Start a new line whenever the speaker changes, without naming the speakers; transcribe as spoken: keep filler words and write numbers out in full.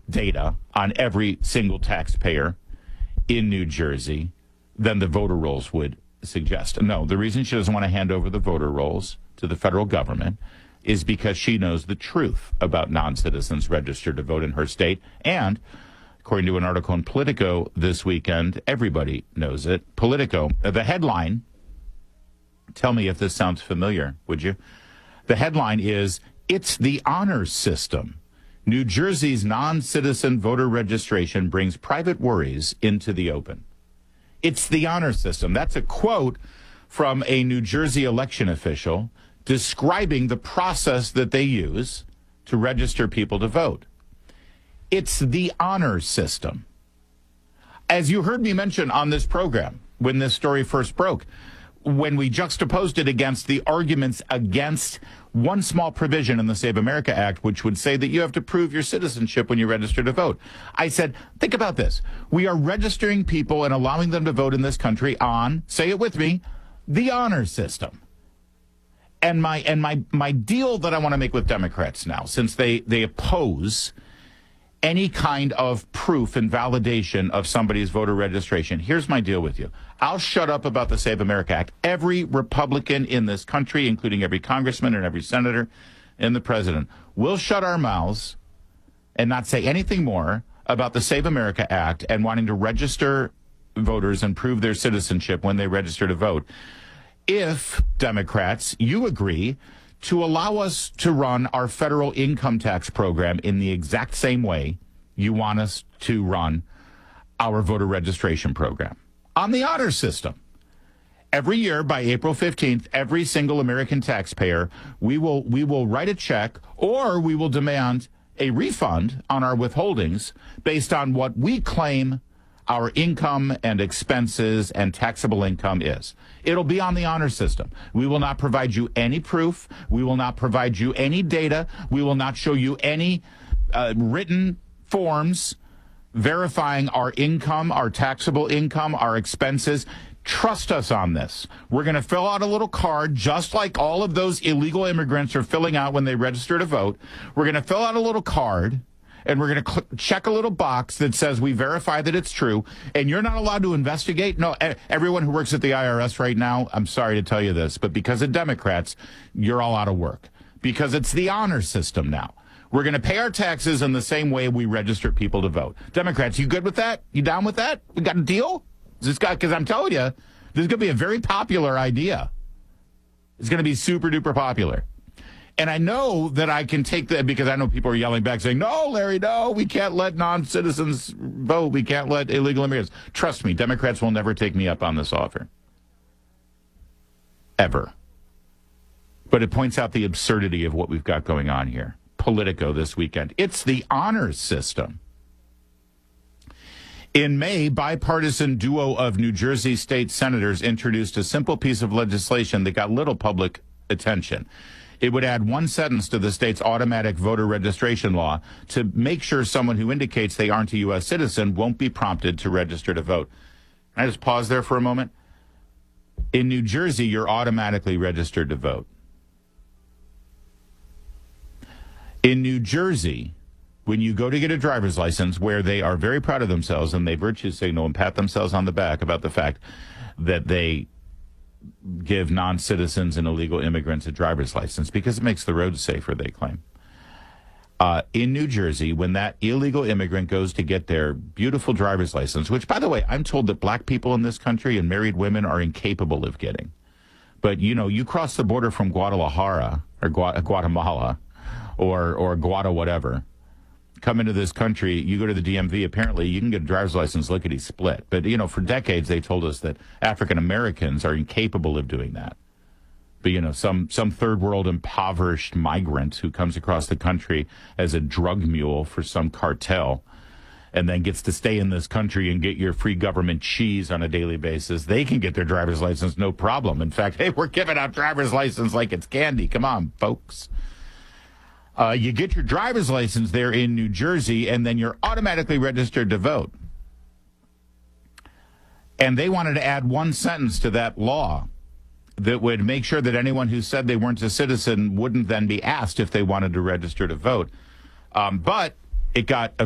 data on every single taxpayer in New Jersey than the voter rolls would suggest. No, the reason she doesn't want to hand over the voter rolls to the federal government is because she knows the truth about non-citizens registered to vote in her state. And according to an article in Politico this weekend, everybody knows it. Politico, the headline, tell me if this sounds familiar, would you? The headline is, "It's the honor system. New Jersey's non-citizen voter registration brings private worries into the open." It's the honor system. That's a quote from a New Jersey election official describing the process that they use to register people to vote. It's the honor system. As you heard me mention on this program when this story first broke, when we juxtaposed it against the arguments against one small provision in the Save America Act, which would say that you have to prove your citizenship when you register to vote. I said, think about this. We are registering people and allowing them to vote in this country on, say it with me, the honor system. And my and my my deal that I want to make with Democrats now, since they, they oppose any kind of proof and validation of somebody's voter registration, here's my deal with you. I'll shut up about the Save America Act. Every Republican in this country, including every congressman and every senator and the president, will shut our mouths and not say anything more about the Save America Act and wanting to register voters and prove their citizenship when they register to vote. If, Democrats, you agree to allow us to run our federal income tax program in the exact same way you want us to run our voter registration program, on the honor system. Every year by April fifteenth, every single American taxpayer, we will we will write a check or we will demand a refund on our withholdings based on what we claim our income and expenses and taxable income is. It'll be on the honor system. We will not provide you any proof. We will not provide you any data. We will not show you any uh, written forms verifying our income, our taxable income, our expenses. Trust us on this. We're going to fill out a little card, just like all of those illegal immigrants are filling out when they register to vote. We're going to fill out a little card, and we're going to cl- check a little box that says we verify that it's true, and you're not allowed to investigate. No, everyone who works at the I R S right now, I'm sorry to tell you this, but because of Democrats, you're all out of work because it's the honor system now. We're going to pay our taxes in the same way we register people to vote. Democrats, you good with that? You down with that? We got a deal? Is this guy? Because I'm telling you, this is going to be a very popular idea. It's going to be super duper popular. And I know that I can take that because I know people are yelling back saying, no, Larry, no, we can't let non-citizens vote. We can't let illegal immigrants. Trust me, Democrats will never take me up on this offer. Ever. But it points out the absurdity of what we've got going on here. Politico this weekend. It's the honor system. In May, bipartisan duo of New Jersey state senators introduced a simple piece of legislation that got little public attention. It would add one sentence to the state's automatic voter registration law to make sure someone who indicates they aren't a U S citizen won't be prompted to register to vote. Can I just pause there for a moment? In New Jersey, you're automatically registered to vote. In New Jersey, when you go to get a driver's license, where they are very proud of themselves and they virtue signal and pat themselves on the back about the fact that they give non-citizens and illegal immigrants a driver's license because it makes the roads safer, they claim. Uh, in New Jersey, when that illegal immigrant goes to get their beautiful driver's license, which, by the way, I'm told that black people in this country and married women are incapable of getting. But, you know, you cross the border from Guadalajara or Gua- Guatemala or, or Guada whatever, come into this country, you go to the D M V, apparently you can get a driver's license lickety split. But, you know, for decades they told us that African Americans are incapable of doing that. But, you know, some, some third world impoverished migrant who comes across the country as a drug mule for some cartel and then gets to stay in this country and get your free government cheese on a daily basis, they can get their driver's license no problem. In fact, hey, we're giving out driver's license like it's candy. Come on, folks. Uh, you get your driver's license there in New Jersey, and then you're automatically registered to vote. And they wanted to add one sentence to that law that would make sure that anyone who said they weren't a citizen wouldn't then be asked if they wanted to register to vote. Um, but it got